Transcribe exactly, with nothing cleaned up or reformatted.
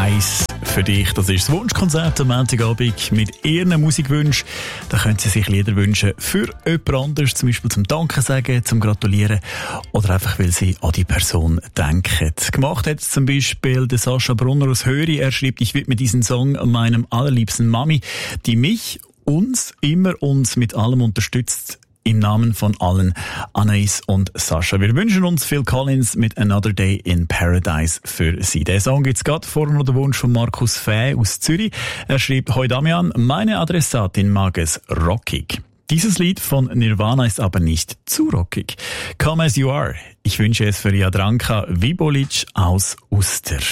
Paradise für dich. Das ist das Wunschkonzert am Montagabend mit ihren Musikwünschen. Da können Sie sich Lieder wünschen für jemand anderes, zum Beispiel zum Danke sagen, zum Gratulieren oder einfach, weil Sie an die Person denken. Gemacht hat es zum Beispiel der Sascha Brunner aus Höri. Er schreibt, ich widme diesen Song meinem allerliebsten Mami, die mich, uns, immer uns mit allem unterstützt. Im Namen von allen, Anais und Sascha. Wir wünschen uns Phil Collins mit Another Day in Paradise für Sie. Der Song gibt's gerade vor noch der Wunsch von Markus Fäh aus Zürich. Er schreibt, Hoi Damian, meine Adressatin mag es rockig. Dieses Lied von Nirvana ist aber nicht zu rockig. Come as you are. Ich wünsche es für Jadranka Vibolic aus Uster.